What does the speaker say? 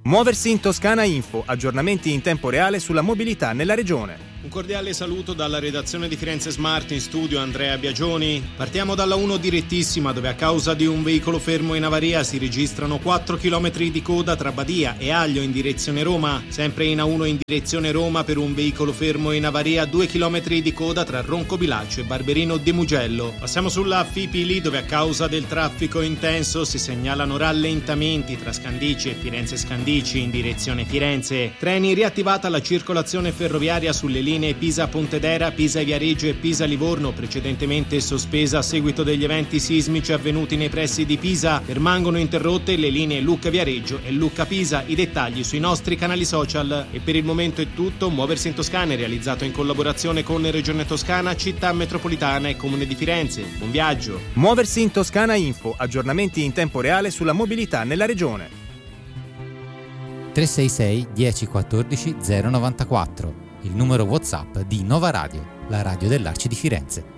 Muoversi in Toscana Info, aggiornamenti in tempo reale sulla mobilità nella regione. Un cordiale saluto dalla redazione di Firenze Smart, in studio Andrea Biagioni. Partiamo dalla 1 direttissima, dove a causa di un veicolo fermo in avaria si registrano 4 km di coda tra Badia e Aglio in direzione Roma. Sempre in A1 in direzione Roma per un veicolo fermo in avaria 2 km di coda tra Roncobilaccio e Barberino de Mugello. Passiamo sulla Fipili, dove a causa del traffico intenso si segnalano rallentamenti tra Scandicci e Firenze Scandicci in direzione Firenze. Treni, riattivata la circolazione ferroviaria sulle linee Pisa-Pontedera, Pisa-Viareggio e Pisa-Livorno, precedentemente sospesa a seguito degli eventi sismici avvenuti nei pressi di Pisa. Permangono interrotte le linee Lucca-Viareggio e Lucca-Pisa. I dettagli sui nostri canali social. E per il momento è tutto. Muoversi in Toscana è realizzato in collaborazione con Regione Toscana, Città Metropolitana e Comune di Firenze. Buon viaggio. Muoversi in Toscana Info, aggiornamenti in tempo reale sulla mobilità nella regione. 366 1014 094, il numero WhatsApp di Nova Radio, la radio dell'Arci di Firenze.